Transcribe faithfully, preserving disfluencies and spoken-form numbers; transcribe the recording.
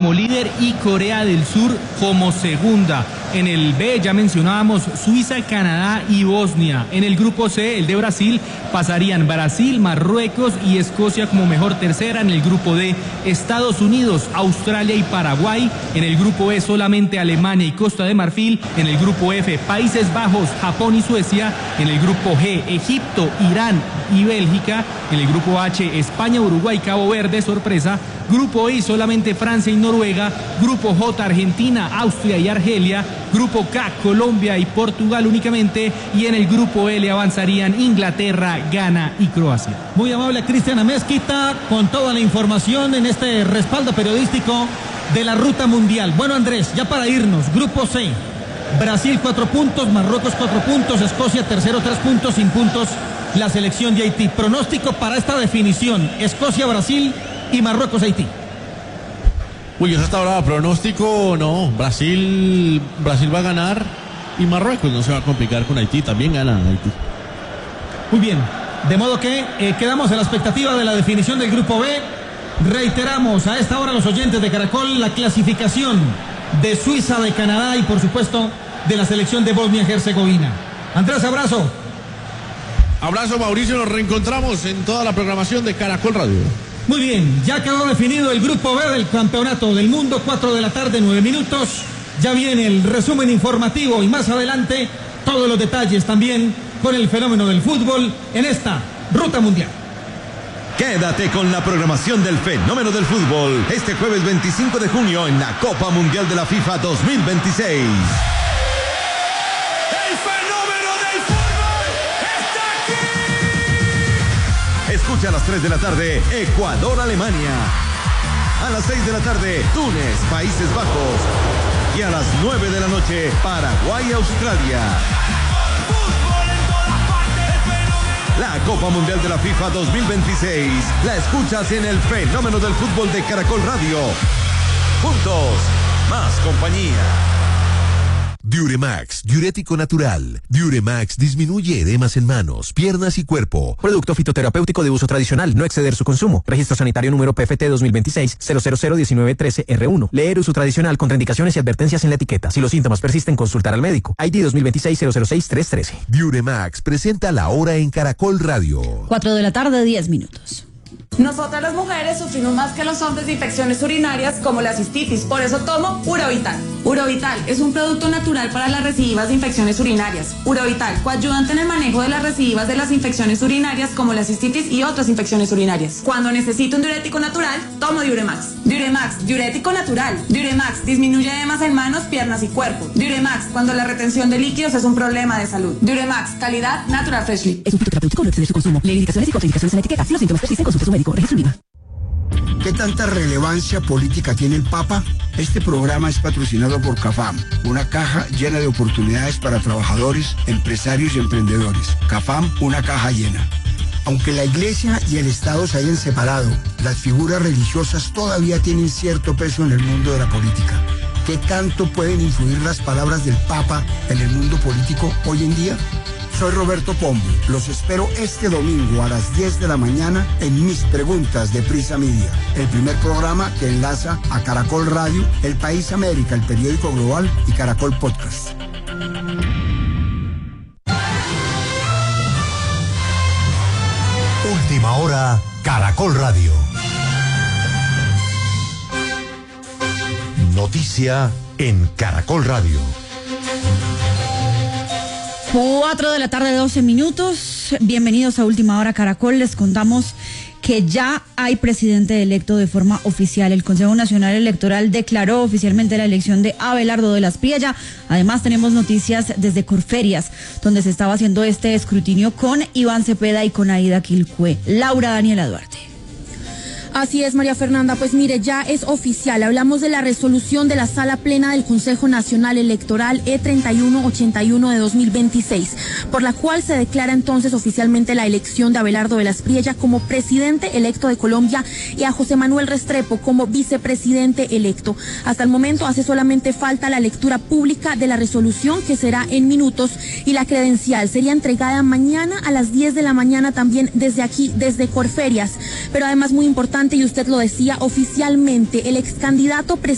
como líder y Corea del Sur como segunda. En el B ya mencionábamos Suiza, Canadá y Bosnia. En el grupo C, el de Brasil, pasarían Brasil, Marruecos y Escocia como mejor tercera. En el grupo D, Estados Unidos, Australia y Paraguay. En el grupo E solamente Alemania y Costa de Marfil. En el grupo F, Países Bajos, Japón y Suecia. En el grupo G, Egipto, Irán y Bélgica. En el grupo H, España, Uruguay, Cabo Verde, sorpresa. Grupo I solamente Francia y Noruega. Grupo J, Argentina, Austria y Argelia. Grupo K, Colombia y Portugal únicamente. Y en el grupo L avanzarían Inglaterra, Ghana y Croacia. Muy amable Cristiana Mezquita con toda la información en este respaldo periodístico de la ruta mundial. Bueno, Andrés, ya para irnos, grupo C, Brasil cuatro puntos, Marruecos cuatro puntos, Escocia tercero tres puntos, sin puntos la selección de Haití. Pronóstico para esta definición: Escocia, Brasil y Marruecos, Haití. Uy, eso está bravo. Pronóstico, no. Brasil, Brasil va a ganar y Marruecos no se va a complicar con Haití. También gana Haití. Muy bien. De modo que eh, quedamos a la expectativa de la definición del grupo B. Reiteramos a esta hora los oyentes de Caracol la clasificación de Suiza, de Canadá y por supuesto de la selección de Bosnia-Herzegovina. Andrés, abrazo. Abrazo, Mauricio. Nos reencontramos en toda la programación de Caracol Radio. Muy bien, ya quedó definido el grupo B del Campeonato del Mundo, cuatro de la tarde, nueve minutos. Ya viene el resumen informativo y más adelante todos los detalles también con el fenómeno del fútbol en esta Ruta Mundial. Quédate con la programación del fenómeno del fútbol este jueves veinticinco de junio en la Copa Mundial de la FIFA dos mil veintiséis. Escucha a las tres de la tarde, Ecuador-Alemania. A las seis de la tarde, Túnez, Países Bajos. Y a las nueve de la noche, Paraguay-Australia. La Copa Mundial de la FIFA dos mil veintiséis la escuchas en el fenómeno del fútbol de Caracol Radio. Juntos, más compañía. Diuremax, diurético natural. Diuremax disminuye edemas en manos, piernas y cuerpo. Producto fitoterapéutico de uso tradicional, no exceder su consumo. Registro sanitario número P F T dos mil veintiséis cero cero cero diecinueve trece R uno. Leer uso tradicional, contraindicaciones y advertencias en la etiqueta. Si los síntomas persisten, consultar al médico. I D dos mil veintiséis cero cero seis tres trece. Diuremax presenta la hora en Caracol Radio. cuatro de la tarde, diez minutos. Nosotras las mujeres sufrimos más que los hombres de infecciones urinarias como la cistitis, por eso tomo Urovital. Urovital es un producto natural para las recidivas de infecciones urinarias. Urovital coayudante en el manejo de las recidivas de las infecciones urinarias como la cistitis y otras infecciones urinarias. Cuando necesito un diurético natural, tomo Diuremax. Diuremax, diurético natural. Diuremax disminuye edemas en manos, piernas y cuerpo. Diuremax, cuando la retención de líquidos es un problema de salud. Diuremax, calidad Natural Freshly. Es un fitoterapéutico, no exceder su consumo. Leer indicaciones y contraindicaciones en la etiqueta. Si los síntomas persisten, consulte a su médico. Registro Viva. ¿Qué tanta relevancia política tiene el Papa? Este programa es patrocinado por CAFAM, una caja llena de oportunidades para trabajadores, empresarios y emprendedores. CAFAM, una caja llena. Aunque la Iglesia y el Estado se hayan separado, las figuras religiosas todavía tienen cierto peso en el mundo de la política. ¿Qué tanto pueden influir las palabras del Papa en el mundo político hoy en día? Soy Roberto Pombo. Los espero este domingo a las diez de la mañana en Mis Preguntas de Prisa Media, el primer programa que enlaza a Caracol Radio, El País América, el periódico global y Caracol Podcast. Última hora, Caracol Radio. Noticia en Caracol Radio. cuatro de la tarde, doce minutos. Bienvenidos a Última Hora Caracol. Les contamos que ya hay presidente electo de forma oficial. El Consejo Nacional Electoral declaró oficialmente la elección de Abelardo de la Espriella. Además, tenemos noticias desde Corferias, donde se estaba haciendo este escrutinio con Iván Cepeda y con Aida Quilcue. Laura Daniela Duarte. Así es, María Fernanda, pues mire, ya es oficial. Hablamos de la resolución de la Sala Plena del Consejo Nacional Electoral E treinta y uno ochenta y uno de dos mil veintiséis, por la cual se declara entonces oficialmente la elección de Abelardo de la Espriella como presidente electo de Colombia y a José Manuel Restrepo como vicepresidente electo. Hasta el momento hace solamente falta la lectura pública de la resolución, que será en minutos, y la credencial sería entregada mañana a las diez de la mañana también desde aquí, desde Corferias. Pero además, muy importante, y usted lo decía, oficialmente el ex candidato presidencial